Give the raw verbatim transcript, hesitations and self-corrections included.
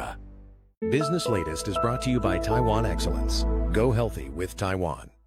cetera. Business Latest is brought to you by Taiwan Excellence. Go healthy with Taiwan.